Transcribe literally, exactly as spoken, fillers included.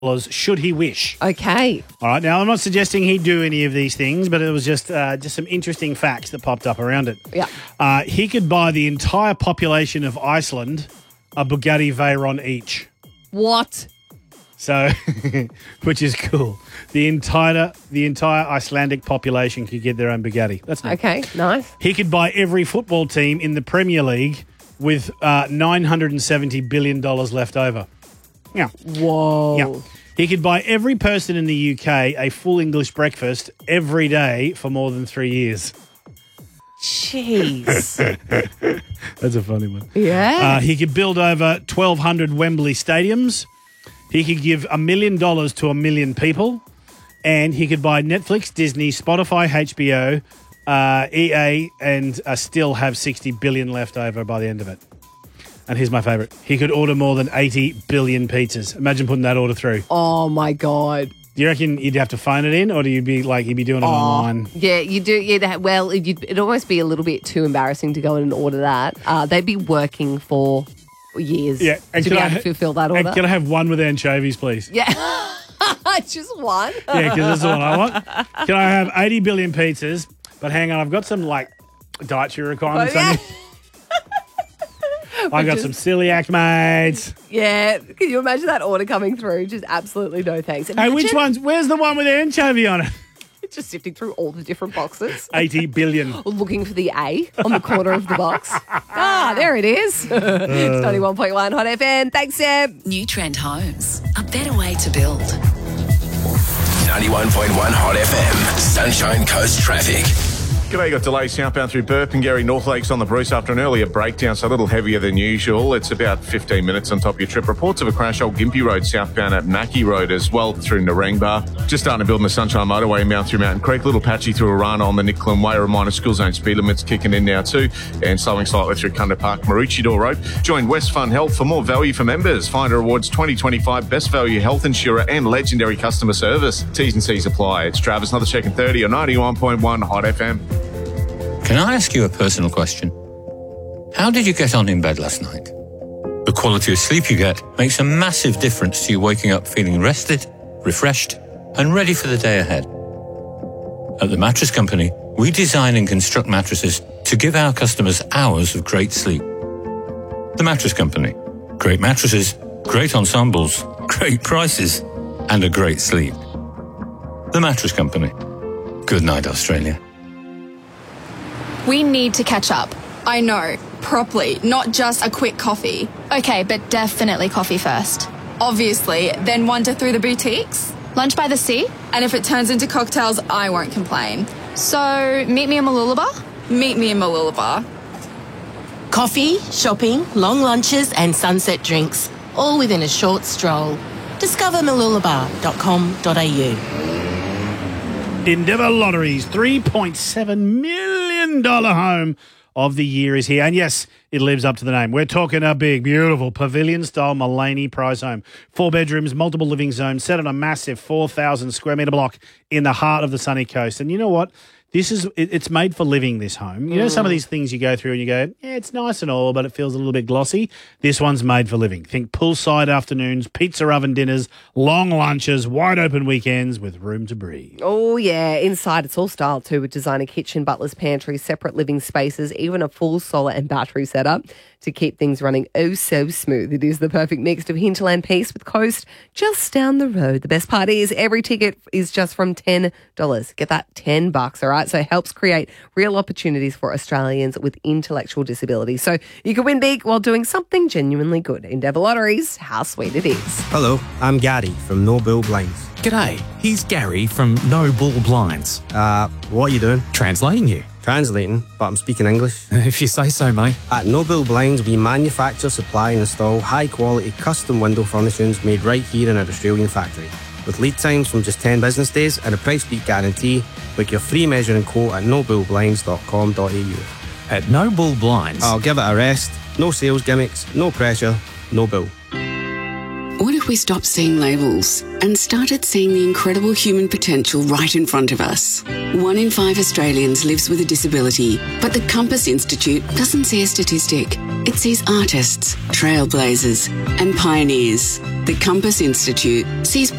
should he wish. Okay. All right, now I'm not suggesting he'd do any of these things, but it was just uh, just some interesting facts that popped up around it. Yeah. Uh, he could buy the entire population of Iceland a Bugatti Veyron each. What? So, which is cool. The entire the entire Icelandic population could get their own Bugatti. That's nice. Okay, nice. He could buy every football team in the Premier League with uh, nine hundred seventy billion dollars left over. Yeah. Whoa. Yeah. He could buy every person in the U K a full English breakfast every day for more than three years. Jeez. That's a funny one. Yeah. Uh, he could build over twelve hundred Wembley stadiums. He could give a million dollars to a million people. And he could buy Netflix, Disney, Spotify, H B O, uh, E A, and uh, still have sixty billion left over by the end of it. And here's my favourite. He could order more than eighty billion pizzas. Imagine putting that order through. Oh, my God. Do you reckon you'd have to phone it in, or do you be like you'd be doing it Oh, online? Yeah, you do. Yeah, that, well, it'd, it'd almost be a little bit too embarrassing to go in and order that. Uh, they'd be working for years Yeah, and to can be I able ha- to fulfill that order. And can I have one with anchovies, please? Yeah, just one. Yeah, because that's the one I want. Can I have eighty billion pizzas? But hang on, I've got some like dietary requirements Oh, yeah. on me. I got some celiac, mates. Yeah, can you imagine that order coming through? Just absolutely no thanks. Hey, which Imagine one's? Where's the one with the anchovy on it? just sifting through all the different boxes, eighty billion. looking for the A on the corner of the box. Ah, there it is. It's ninety-one point one Hot F M. Thanks, Sam. New Trend Homes, a better way to build. ninety-one point one Hot F M. Sunshine Coast traffic. G'day, got delays southbound through Burpengary, North Lakes on the Bruce after an earlier breakdown, so a little heavier than usual. It's about fifteen minutes on top of your trip. Reports of a crash Old Gympie Road southbound at Mackie Road as well through Narangba. Just starting to build in the Sunshine Motorway inbound through Mountain Creek. Little patchy through Arana on the Nicklin Way. Reminder, school zone speed limits kicking in now too. And slowing slightly through Cunda Park, Maroochydore Road. Join West Fund Health for more value for members. Finder Awards twenty twenty-five Best Value Health Insurer and legendary customer service. T's and C's apply. It's Travis, another check in thirty on ninety-one point one Hot F M. Can I ask you a personal question? How did you get on in bed last night? The quality of sleep you get makes a massive difference to you waking up feeling rested, refreshed, and ready for the day ahead. At The Mattress Company, we design and construct mattresses to give our customers hours of great sleep. The Mattress Company. Great mattresses, great ensembles, great prices, and a great sleep. The Mattress Company. Good night, Australia. We need to catch up. I know, properly, not just a quick coffee. Okay, but definitely coffee first. Obviously, then wander through the boutiques. Lunch by the sea? And if it turns into cocktails, I won't complain. So, meet me in Mooloolaba? Meet me in Mooloolaba. Coffee, shopping, long lunches and sunset drinks, all within a short stroll. Discover mooloolaba dot com dot a u. Endeavour Lotteries three point seven million dollars home of the year is here. And yes, it lives up to the name. We're talking a big, beautiful pavilion-style Mullaney prize home. Four bedrooms, multiple living zones, set on a massive four thousand square metre block in the heart of the sunny coast. And you know what? This is, it, it's made for living, this home. You know, some of these things you go through and you go, yeah, it's nice and all, but it feels a little bit glossy. This one's made for living. Think poolside afternoons, pizza oven dinners, long lunches, wide open weekends with room to breathe. Oh, yeah. Inside, it's all style too, with designer kitchen, butler's pantry, separate living spaces, even a full solar and battery setup to keep things running oh so smooth. It is the perfect mix of hinterland peace with coast just down the road. The best part is every ticket is just from ten dollars. Get that ten bucks, all right? So it helps create real opportunities for Australians with intellectual disabilities. So you can win big while doing something genuinely good. Endeavour Lotteries, how sweet it is. Hello, I'm Gary from No Bull Blinds. G'day, here's Gary from No Bull Blinds. Uh, what are you doing? Translating you. Translating, but I'm speaking English. If you say so, mate. At No Bull Blinds, we manufacture, supply and install high-quality custom window furnishings made right here in our Australian factory. With lead times from just ten business days and a price beat guarantee, book your free measuring quote at no bull blinds dot com dot a u. At No Bull Blinds. I'll give it a rest. No sales gimmicks, no pressure, no bull. What if we we stopped seeing labels and started seeing the incredible human potential right in front of us. One in five Australians lives with a disability, but the Compass Institute doesn't see a statistic. It sees artists, trailblazers, and pioneers. The Compass Institute sees